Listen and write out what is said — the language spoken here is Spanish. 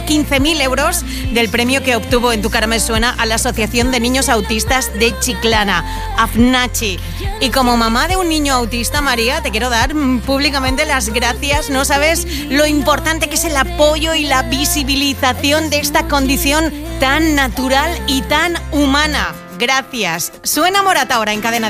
15.000 euros del premio que obtuvo en Tu cara me suena a la Asociación de Niños Autistas de Chiclana, AFNACHI. Y como mamá de un niño autista, María, te quiero dar públicamente las gracias. No sabes lo importante que es el apoyo y la visibilización de esta condición tan natural y tan humana. Gracias. Suena Morat ahora en Cadena